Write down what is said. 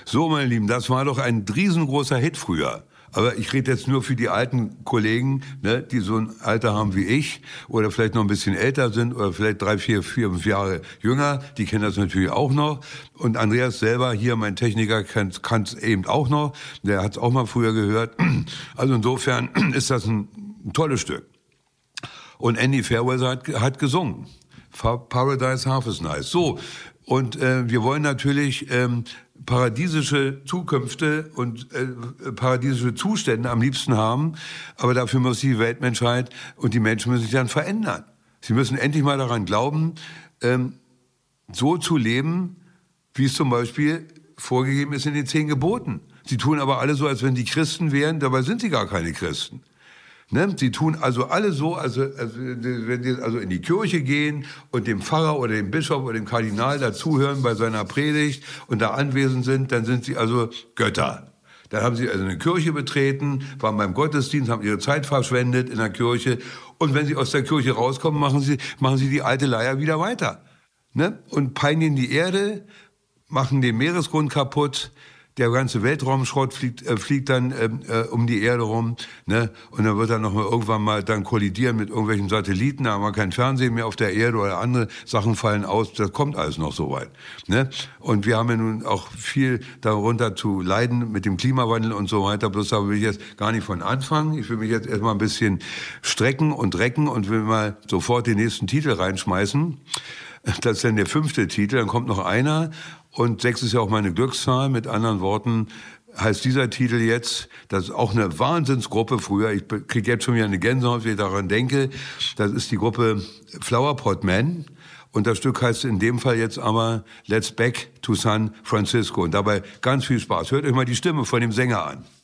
So, meine Lieben, das war doch ein riesengroßer Hit früher. Aber ich rede jetzt nur für die alten Kollegen, ne, die so ein Alter haben wie ich oder vielleicht noch ein bisschen älter sind oder vielleicht 3, 4, 5 Jahre jünger. Die kennen das natürlich auch noch. Und Andreas selber, hier mein Techniker, kann es eben auch noch. Der hat es auch mal früher gehört. Also insofern ist das ein tolles Stück. Und Andy Fairweather hat gesungen. Paradise Half is Nice. So, und wir wollen natürlich paradiesische Zukünfte und paradiesische Zustände am liebsten haben, aber dafür muss die Weltmenschheit und die Menschen müssen sich dann verändern. Sie müssen endlich mal daran glauben, so zu leben, wie es zum Beispiel vorgegeben ist in den 10 Geboten. Sie tun aber alle so, als wenn die Christen wären, dabei sind sie gar keine Christen. Ne? Sie tun also alle so, also wenn sie also in die Kirche gehen und dem Pfarrer oder dem Bischof oder dem Kardinal dazuhören bei seiner Predigt und da anwesend sind, dann sind sie also Götter. Dann haben sie also eine Kirche betreten, waren beim Gottesdienst, haben ihre Zeit verschwendet in der Kirche und wenn sie aus der Kirche rauskommen, machen sie die alte Leier wieder weiter. Ne? Und peinigen die Erde, machen den Meeresgrund kaputt. Der ganze Weltraumschrott fliegt dann um die Erde rum, ne? Und dann wird er noch mal irgendwann mal dann kollidieren mit irgendwelchen Satelliten, da haben wir kein Fernsehen mehr auf der Erde oder andere Sachen fallen aus, das kommt alles noch so weit, ne? Und wir haben ja nun auch viel darunter zu leiden mit dem Klimawandel und so weiter, bloß da will ich jetzt gar nicht von anfangen. Ich will mich jetzt erstmal ein bisschen strecken und recken und will mal sofort den nächsten Titel reinschmeißen. Das ist dann der 5. Titel, dann kommt noch einer. Und 6 ist ja auch meine Glückszahl. Mit anderen Worten heißt dieser Titel jetzt, das ist auch eine Wahnsinnsgruppe früher. Ich kriege jetzt schon wieder eine Gänsehaut, wenn ich daran denke. Das ist die Gruppe Flower Pot Man. Und das Stück heißt in dem Fall jetzt aber Let's Back to San Francisco. Und dabei ganz viel Spaß. Hört euch mal die Stimme von dem Sänger an.